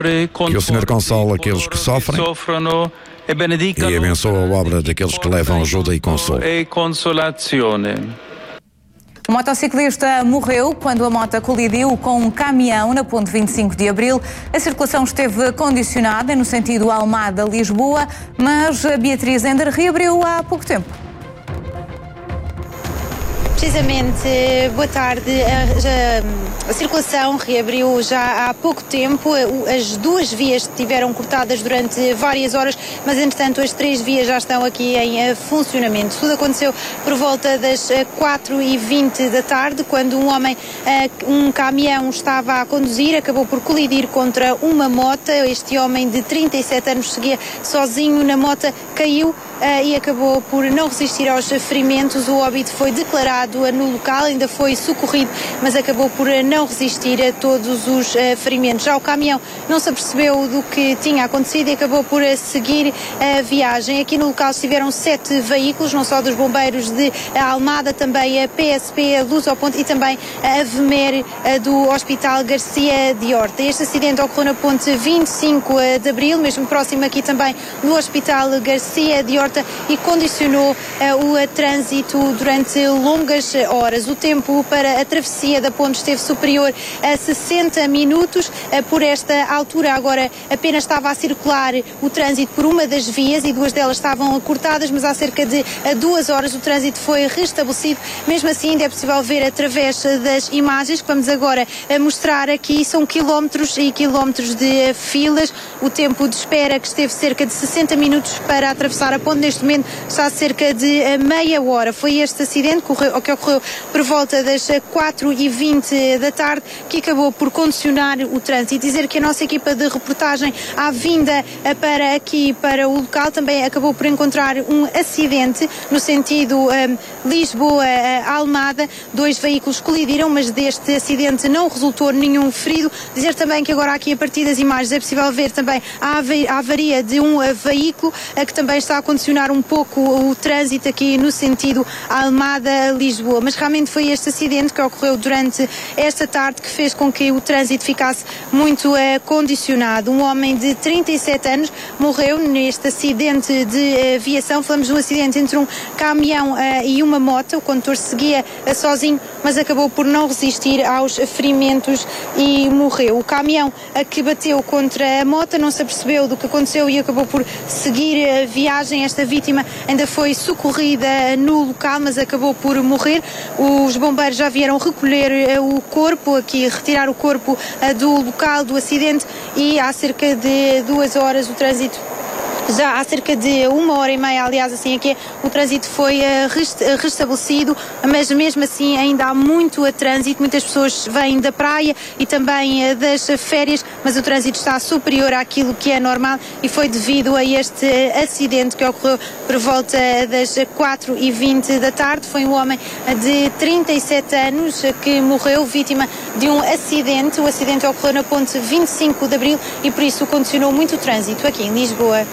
Que o Senhor console aqueles que sofrem e abençoa a obra daqueles que levam ajuda e consolo. O motociclista morreu quando a moto colidiu com um caminhão na ponte 25 de Abril. A circulação esteve condicionada no sentido Almada-Lisboa, mas a Beatriz Ender reabriu há pouco tempo. Precisamente, boa tarde. A circulação reabriu já há pouco tempo. As duas vias estiveram cortadas durante várias horas, mas entretanto as três vias já estão aqui em funcionamento. Tudo aconteceu por volta das 4h20 da tarde, quando um caminhão estava a conduzir, acabou por colidir contra uma moto. Este homem de 37 anos seguia sozinho na moto, caiu e acabou por não resistir aos ferimentos. O óbito foi declarado no local, ainda foi socorrido, mas acabou por não resistir a todos os ferimentos. Já o caminhão não se apercebeu do que tinha acontecido e acabou por seguir a viagem. Aqui no local estiveram 7 veículos, não só dos bombeiros de Almada, também a PSP, a Luz ao Ponte e também a VMER do Hospital Garcia de Horta. Este acidente ocorreu na ponte 25 de Abril, mesmo próximo aqui também do Hospital Garcia de Horta, e condicionou o trânsito durante longas horas. O tempo para a travessia da ponte esteve superior a 60 minutos. Por esta altura agora apenas estava a circular o trânsito por uma das vias e duas delas estavam cortadas, mas há cerca de 2 horas o trânsito foi restabelecido. Mesmo assim ainda é possível ver através das imagens que vamos agora mostrar aqui. São quilómetros e quilómetros de filas. O tempo de espera, que esteve cerca de 60 minutos para atravessar a ponte, neste momento está a cerca de meia hora. Foi este acidente que ocorreu por volta das 4h20 da tarde que acabou por condicionar o trânsito. E dizer que a nossa equipa de reportagem, à vinda para o local, também acabou por encontrar um acidente no sentido Lisboa-Almada. 2 veículos colidiram, mas deste acidente não resultou nenhum ferido. Dizer também que agora aqui, a partir das imagens, é possível ver também a avaria de um veículo que também está a condicionar um pouco o trânsito aqui no sentido Almada-Lisboa. Mas realmente foi este acidente que ocorreu durante esta tarde que fez com que o trânsito ficasse muito condicionado. Um homem de 37 anos morreu neste acidente de viação. Falamos de um acidente entre um caminhão e uma moto. O condutor seguia sozinho, mas acabou por não resistir aos ferimentos e morreu. O caminhão que bateu contra a moto não se apercebeu do que aconteceu e acabou por seguir a viagem. Esta vítima ainda foi socorrida no local, mas acabou por morrer. Os bombeiros já vieram recolher o corpo, aqui retirar o corpo do local do acidente, e há cerca de 2 horas o trânsito, já há cerca de 1h30, aliás, assim aqui, o trânsito foi restabelecido, mas mesmo assim ainda há muito trânsito. Muitas pessoas vêm da praia e também das férias, mas o trânsito está superior àquilo que é normal e foi devido a este acidente que ocorreu por volta das 4h20 da tarde. Foi um homem de 37 anos que morreu vítima de um acidente. O acidente ocorreu na ponte 25 de Abril e por isso condicionou muito o trânsito aqui em Lisboa.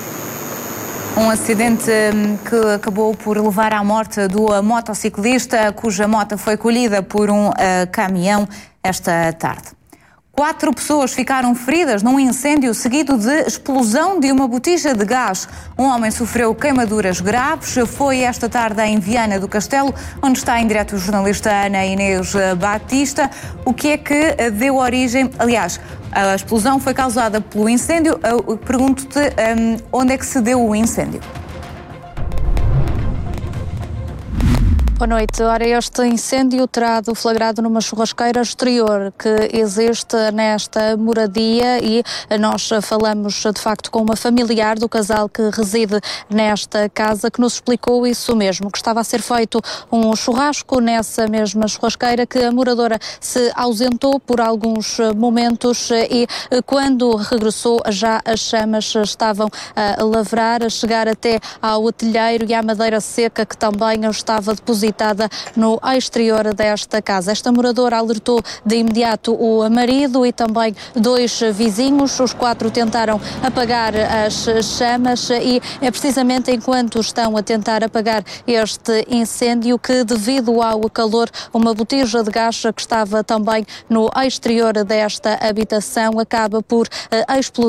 Um acidente que acabou por levar à morte do motociclista, cuja moto foi colhida por um caminhão esta tarde. 4 pessoas ficaram feridas num incêndio seguido de explosão de uma botija de gás. Um homem sofreu queimaduras graves. Foi esta tarde em Viana do Castelo, onde está em direto o jornalista Ana Inês Batista. O que é que deu origem? Aliás, a explosão foi causada pelo incêndio. Pergunto-te onde é que se deu o incêndio? Boa noite. Ora, este incêndio terá deflagrado numa churrasqueira exterior que existe nesta moradia e nós falamos de facto com uma familiar do casal que reside nesta casa que nos explicou isso mesmo, que estava a ser feito um churrasco nessa mesma churrasqueira, que a moradora se ausentou por alguns momentos e quando regressou já as chamas estavam a lavrar, a chegar até ao telheiro e à madeira seca que também estava depositada agitada no exterior desta casa. Esta moradora alertou de imediato o marido e também 2 vizinhos. Os 4 tentaram apagar as chamas e é precisamente enquanto estão a tentar apagar este incêndio que, devido ao calor, uma botija de gás que estava também no exterior desta habitação acaba por explodir.